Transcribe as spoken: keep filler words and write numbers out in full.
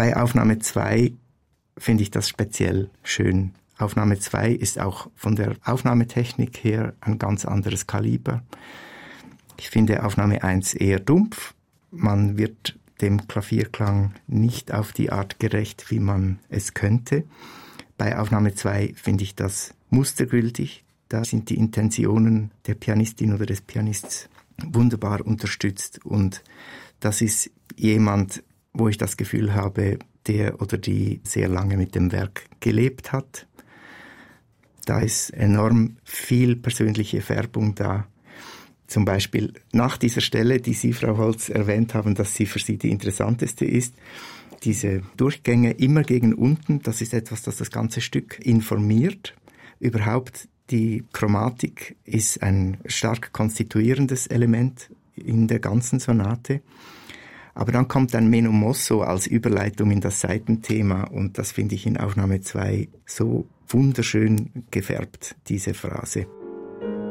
Bei Aufnahme zwei finde ich das speziell schön. Aufnahme zwei ist auch von der Aufnahmetechnik her ein ganz anderes Kaliber. Ich finde Aufnahme eins eher dumpf. Man wird dem Klavierklang nicht auf die Art gerecht, wie man es könnte. Bei Aufnahme zwei finde ich das mustergültig. Da sind die Intentionen der Pianistin oder des Pianists wunderbar unterstützt. Und das ist jemand, wo ich das Gefühl habe, der oder die sehr lange mit dem Werk gelebt hat. Da ist enorm viel persönliche Färbung da. Zum Beispiel nach dieser Stelle, die Sie, Frau Holz, erwähnt haben, dass sie für Sie die interessanteste ist, diese Durchgänge immer gegen unten, das ist etwas, das das ganze Stück informiert. Überhaupt die Chromatik ist ein stark konstituierendes Element in der ganzen Sonate. Aber dann kommt ein Meno mosso als Überleitung in das Saitenthema und das finde ich in Aufnahme zwei so wunderschön gefärbt, diese Phrase.